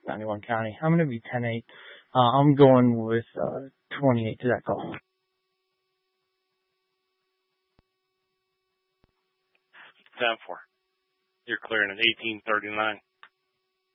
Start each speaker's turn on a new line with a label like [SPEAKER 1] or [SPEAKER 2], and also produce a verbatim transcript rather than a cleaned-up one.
[SPEAKER 1] ninety-one County. I'm going to be ten eight. Uh, I'm going with uh, twenty-eight to that call.
[SPEAKER 2] ten four. You're clearing at eighteen thirty-nine.